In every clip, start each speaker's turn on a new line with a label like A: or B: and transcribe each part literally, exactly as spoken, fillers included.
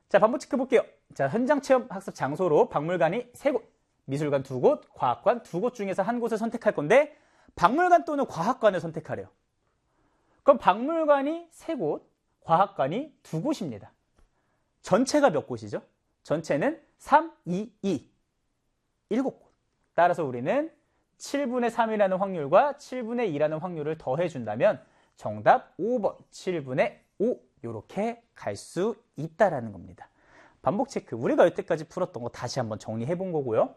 A: 자, 반복 체크 볼게요. 자, 현장 체험 학습 장소로 박물관이 세 곳, 미술관 두 곳, 과학관 두 곳 중에서 한 곳을 선택할 건데 박물관 또는 과학관을 선택하래요. 그럼 박물관이 세 곳, 과학관이 두 곳입니다. 전체가 몇 곳이죠? 전체는 삼, 이, 이. 일곱 곳. 따라서 우리는 칠분의 삼이라는 확률과 칠분의 이라는 확률을 더해준다면 정답 오 번, 칠분의 오 이렇게 갈 수 있다라는 겁니다. 반복 체크. 우리가 여태까지 풀었던 거 다시 한번 정리해 본 거고요.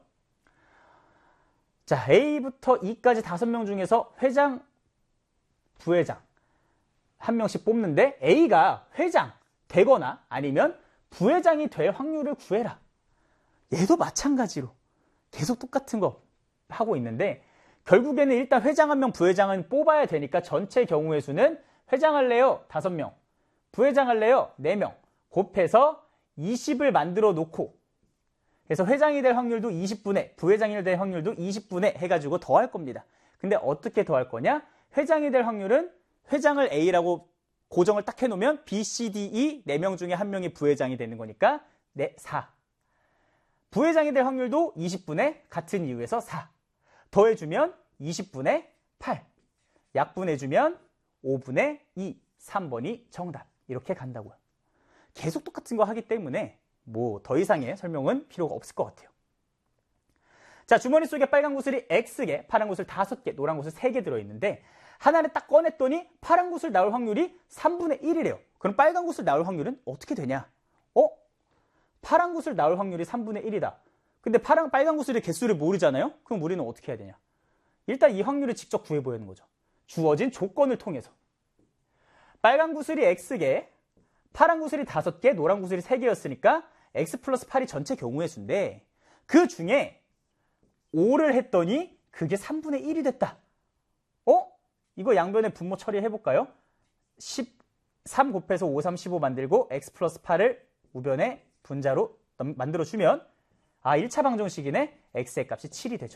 A: 자, A부터 E까지 다섯 명 중에서 회장, 부회장 한 명씩 뽑는데 A가 회장 되거나 아니면 부회장이 될 확률을 구해라. 얘도 마찬가지로 계속 똑같은 거 하고 있는데 결국에는 일단 회장 한 명, 부회장은 뽑아야 되니까 전체 경우의 수는 회장 할래요? 다섯 명, 부회장 할래요? 네 명 곱해서 이십을 만들어 놓고 그래서 회장이 될 확률도 이십분의, 부회장이 될 확률도 이십분의 해가지고 더할 겁니다. 근데 어떻게 더할 거냐? 회장이 될 확률은 회장을 A라고 고정을 딱 해놓으면 B, C, D, E 네 명 중에 한 명이 부회장이 되는 거니까 네, 사. 부회장이 될 확률도 이십분의 같은 이유에서 사. 더해주면 이십분의 팔. 약분해주면 오분의 이. 삼 번이 정답. 이렇게 간다고요. 계속 똑같은 거 하기 때문에 뭐 더 이상의 설명은 필요가 없을 것 같아요. 자, 주머니 속에 빨간 구슬이 엑스 개, 파란 구슬 다섯 개, 노란 구슬 세 개 들어있는데 하나를 딱 꺼냈더니 파란 구슬 나올 확률이 삼분의 일이래요. 그럼 빨간 구슬 나올 확률은 어떻게 되냐? 어? 파란 구슬 나올 확률이 삼분의 일이다. 근데 파란, 빨간 구슬의 개수를 모르잖아요? 그럼 우리는 어떻게 해야 되냐? 일단 이 확률을 직접 구해보는 거죠. 주어진 조건을 통해서. 빨간 구슬이 엑스 개, 파란 구슬이 다섯 개, 노란 구슬이 세 개였으니까 x 플러스 팔이 전체 경우의 수인데 그 중에 오를 했더니 그게 삼분의 일이 됐다. 어? 이거 양변에 분모 처리해볼까요? 십삼 곱해서 오, 삼, 십오 만들고 x 플러스 팔을 우변에 분자로 만들어주면 아, 일 차 방정식이네. x의 값이 칠이 되죠.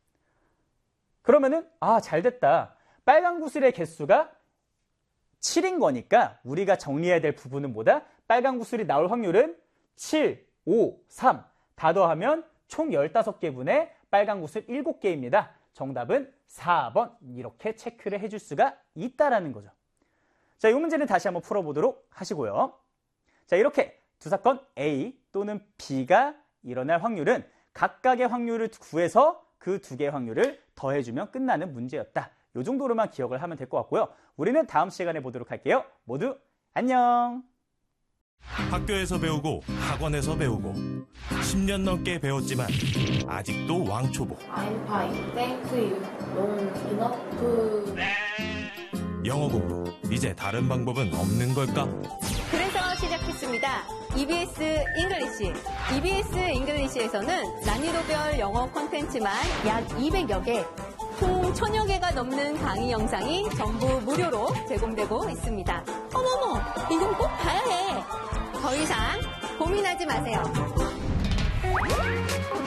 A: 그러면은 아, 잘 됐다. 빨간 구슬의 개수가 칠인 거니까 우리가 정리해야 될 부분은 뭐다? 빨간 구슬이 나올 확률은 칠, 오, 삼 다 더하면 총 열다섯 개분의 빨간 구슬 일곱 개입니다. 정답은 사 번 이렇게 체크를 해줄 수가 있다라는 거죠. 자, 이 문제는 다시 한번 풀어보도록 하시고요. 자, 이렇게 두 사건 A 또는 B가 일어날 확률은 각각의 확률을 구해서 그 두 개의 확률을 더해주면 끝나는 문제였다. 이 정도로만 기억을 하면 될 것 같고요. 우리는 다음 시간에 보도록 할게요. 모두 안녕!
B: 학교에서 배우고 학원에서 배우고 십 년 넘게 배웠지만 아직도 왕초보.
C: I'm fine, thank you. Don't enough.
B: 영어 공부, 이제 다른 방법은 없는 걸까?
D: 그래서 시작했습니다. 이비에스 잉글리시. 이비에스 잉글리시에서는 난이도별 영어 콘텐츠만 약 이백여 개, 총 천여 개가 넘는 강의 영상이 전부 무료로 제공되고 있습니다. 어머머, 이건 꼭 봐야 해. 더 이상 고민하지 마세요.